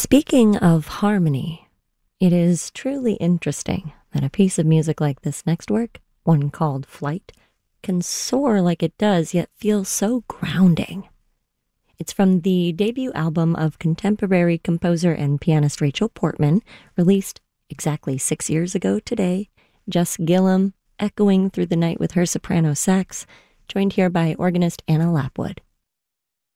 Speaking of harmony, it is truly interesting that a piece of music like this next work, one called Flight, can soar like it does, yet feel so grounding. It's from the debut album of contemporary composer and pianist Rachel Portman, released exactly 6 years ago today. Jess Gillum echoing through the night with her soprano sax, joined here by organist Anna Lapwood.